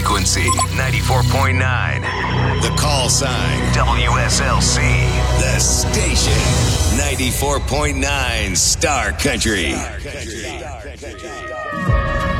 frequency 94.9. The call sign WSLC. The station 94.9 Star Country.